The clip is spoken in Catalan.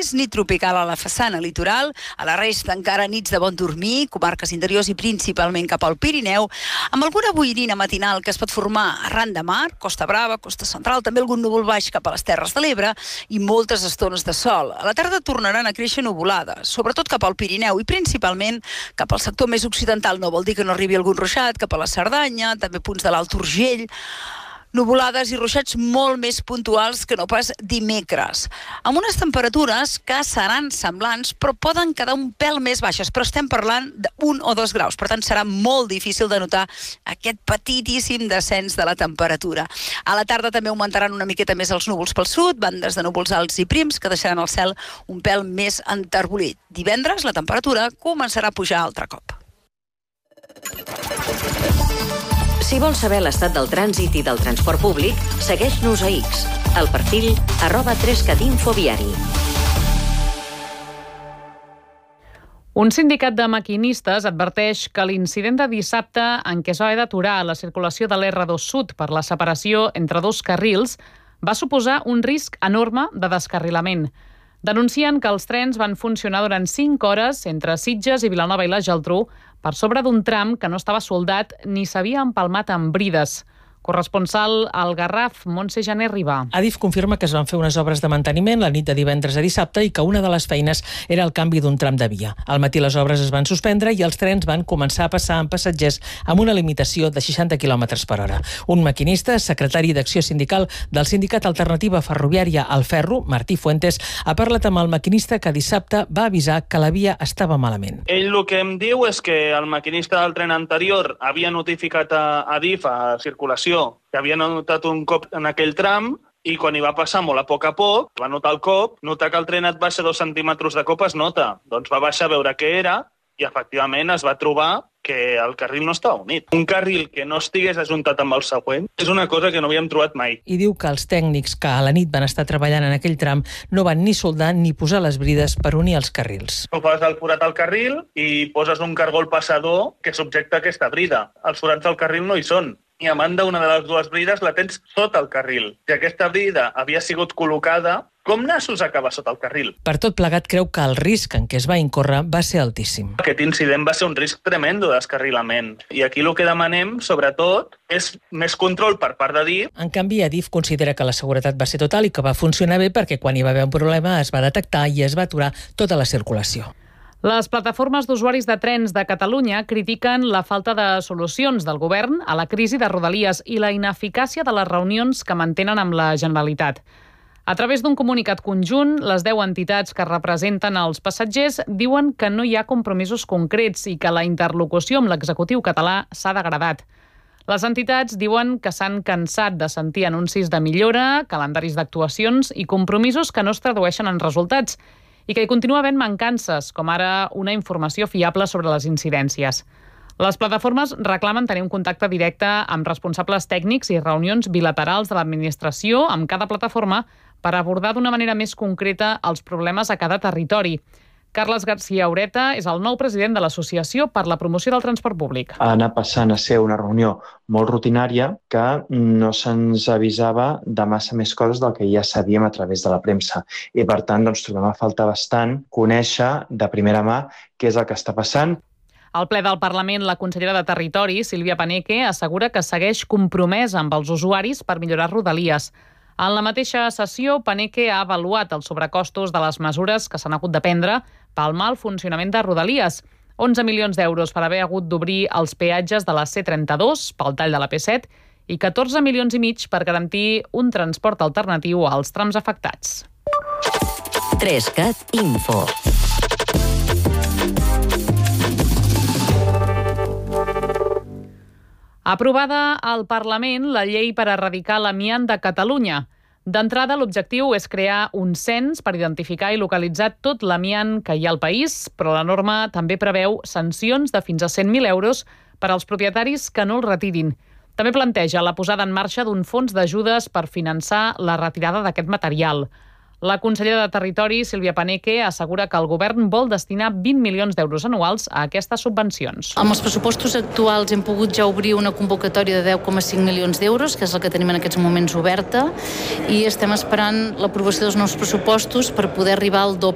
és nit tropical a la façana litoral, a la resta encara nits de bon dormir, comarques interiors i principalment cap al Pirineu, amb alguna boirina matinal que es pot formar arran de mar, Costa Brava, Costa Central, també algun núvol baix cap a les Terres de l'Ebre i moltes estones de sol. A la tarda tornaran a créixer nuvolades, sobretot cap al Pirineu i principalment cap al sector més occidental. No vol dir que no arribi algun ruixat cap a la Cerdanya, també punts de l'Alt Urgell, nuvolades i ruixats molt més puntuals que no pas dimecres, amb unes temperatures que seran semblants però poden quedar un pèl més baixes, però estem parlant d'1 o 2 graus, per tant serà molt difícil de notar aquest petitíssim descens de la temperatura. A la tarda també augmentaran una miqueta més els núvols pel sud, bandes de núvols alts i prims que deixaran el cel un pèl més enterbolit. Divendres la temperatura començarà a pujar altre cop. Si vols saber l'estat del trànsit i del transport públic, segueix-nos a X, al perfil @3catinfoviari. Un sindicat de maquinistes adverteix que l'incident de dissabte en què es va haver d'aturar la circulació de l'R2 Sud per la separació entre 2 carrils va suposar un risc enorme de descarrilament. Denuncien que els trens van funcionar durant 5 hores entre Sitges i Vilanova i la Geltrú per sobre d'un tram que no estava soldat ni s'havia empalmat amb brides. Corresponsal al Garraf, Montse Jané Ribà. Adif confirma que es van fer unes obres de manteniment la nit de divendres a dissabte i que una de les feines era el canvi d'un tram de via. Al matí les obres es van suspendre i els trens van començar a passar amb passatgers amb una limitació de 60 km/h. Un maquinista, secretari d'Acció Sindical del Sindicat Alternativa Ferroviària al Ferro, Martí Fuentes, ha parlat amb el maquinista que dissabte va avisar que la via estava malament. Ell el que em diu és que el maquinista del tren anterior havia notificat a Adif, a circulació, que havia notat un cop en aquell tram i quan hi va passar molt a poc, va notar el cop, notar que el tren et baixa 2 centímetres de cop es nota. Doncs va baixar a veure què era i efectivament es va trobar que el carril no estava unit. Un carril que no estigués ajuntat amb el següent és una cosa que no havíem trobat mai. I diu que els tècnics que a la nit van estar treballant en aquell tram no van ni soldar ni posar les brides per unir els carrils. Tu fas el forat al carril i poses un cargol passador que subjecta aquesta brida. Els forats del carril no hi són. I a banda, una de les 2 brides la tens sota el carril. Si aquesta brida havia sigut col·locada, com nassos acaba sota el carril? Per tot plegat, creu que el risc en què es va incórrer va ser altíssim. Aquest incident va ser un risc tremendo de descarrilament. I aquí el que demanem, sobretot, és més control per part d'Adif. En canvi, Adif considera que la seguretat va ser total i que va funcionar bé perquè quan hi va haver un problema es va detectar i es va aturar tota la circulació. Les plataformes d'usuaris de trens de Catalunya critiquen la falta de solucions del govern a la crisi de Rodalies i la ineficàcia de les reunions que mantenen amb la Generalitat. A través d'un comunicat conjunt, les 10 entitats que representen els passatgers diuen que no hi ha compromisos concrets i que la interlocució amb l'executiu català s'ha degradat. Les entitats diuen que s'han cansat de sentir anuncis de millora, calendaris d'actuacions i compromisos que no es tradueixen en resultats, i que hi continua havent mancances, com ara una informació fiable sobre les incidències. Les plataformes reclamen tenir un contacte directe amb responsables tècnics i reunions bilaterals de l'administració amb cada plataforma per abordar d'una manera més concreta els problemes a cada territori. Carles García Ureta és el nou president de l'Associació per la Promoció del Transport Públic. Ha anat passant a ser una reunió molt rutinària que no se'ns avisava de massa més coses del que ja sabíem a través de la premsa. I per tant, trobem a faltar bastant conèixer de primera mà què és el que està passant. Al ple del Parlament, la consellera de Territori, Sílvia Paneque, assegura que segueix compromesa amb els usuaris per millorar Rodalies. En la mateixa sessió, Paneque ha avaluat els sobrecostos de les mesures que s'han hagut de prendre pel mal funcionament de Rodalies. 11 milions d'euros per haver hagut d'obrir els peatges de la C32 pel tall de la P7 i 14 milions i mig per garantir un transport alternatiu als trams afectats. 3cat Info. Aprovada al Parlament la llei per erradicar l'amiant de Catalunya. D'entrada, l'objectiu és crear un cens per identificar i localitzar tot l'amiant que hi ha al país, però la norma també preveu sancions de fins a 100.000 euros per als propietaris que no el retirin. També planteja la posada en marxa d'un fons d'ajudes per finançar la retirada d'aquest material. La consellera de Territori, Sílvia Paneque, assegura que el govern vol destinar 20 milions d'euros anuals a aquestes subvencions. Amb els pressupostos actuals hem pogut ja obrir una convocatòria de 10,5 milions d'euros, que és la que tenim en aquests moments oberta, i estem esperant l'aprovació dels nous pressupostos per poder arribar al doble